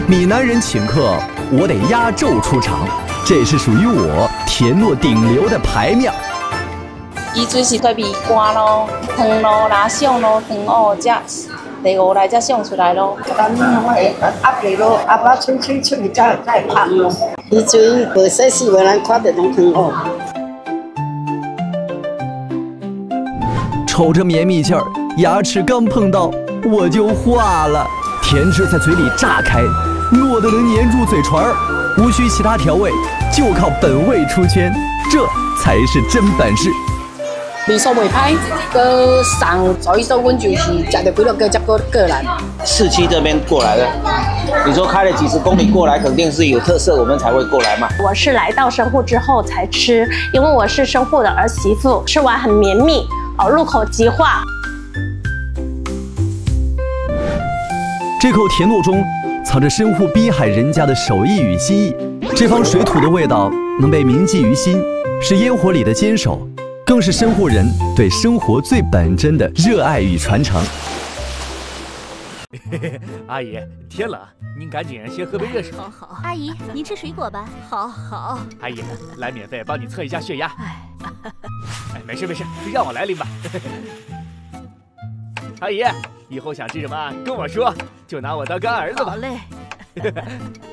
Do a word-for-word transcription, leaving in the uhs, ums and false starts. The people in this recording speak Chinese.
闽南人请客，我得压轴出场，这是属于我田诺顶流的牌面。 伊就是个米干咯、汤咯、拉酱咯、汤哦，这第五来才上出来咯。 等我压落咯，压到脆脆脆，再再拍咯。伊阵无细细无人看到拢汤哦。 瞅着绵密劲儿，牙齿刚碰到我就化了，甜汁在嘴里炸开，糯的能粘住嘴唇儿，无需其他调味，就靠本味出圈，这才是真本事。 味素袂歹，搁送，所以说阮就是食到几落个才过过来。 市区这边过来的，你说开了几十公里过来，肯定是有特色，我们才会过来嘛。 我是来到神户之后才吃，因为我是神户的儿媳妇，吃完很绵密，哦，入口即化。 这口甜糯中藏着神户滨海人家的手艺与心意，这方水土的味道能被铭记于心，是烟火里的坚守。更是神户人对生活最本真的热爱与传承。 阿姨，天冷，您赶紧先喝杯热水。 好好，阿姨，您吃水果吧。好好， 阿姨，来免费帮你测一下血压。 哎， 哎，没事没事，让我来拎吧。阿姨，以后想吃什么跟我说，就拿我当干儿子吧。 好嘞。